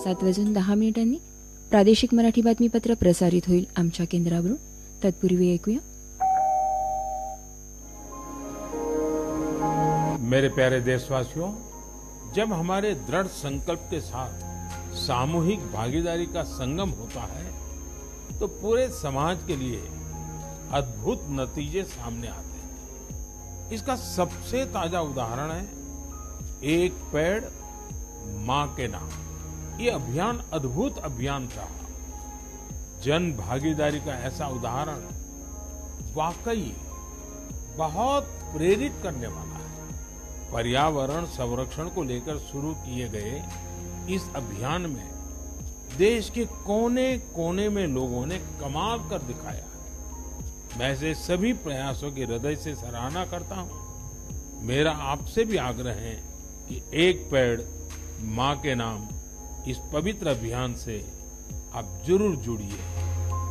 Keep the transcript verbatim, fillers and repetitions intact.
सात वाजून दहा मिनिटांनी प्रादेशिक मराठी बातमीपत्र प्रसारित होईल आमच्या केंद्रावरून. तत्पूर्वी ऐकूया. मेरे प्यारे देशवासियों, जब हमारे दृढ़ संकल्प के साथ सामूहिक भागीदारी का संगम होता है तो पूरे समाज के लिए अद्भुत नतीजे सामने आते हैं. इसका सबसे ताजा उदाहरण है एक पेड़ मां के नाम. ये अभियान अद्भुत अभियान था. जन भागीदारी का ऐसा उदाहरण वाकई बहुत प्रेरित करने वाला है. पर्यावरण संरक्षण को लेकर शुरू किए गए इस अभियान में देश के कोने कोने में लोगों ने कमाल कर दिखाया. मैं ऐसे सभी प्रयासों की हृदय से सराहना करता हूं. मेरा आपसे भी आग्रह है कि एक पेड़ मां के नाम इस पवित्र अभियान से आप जरूर जुड़िए.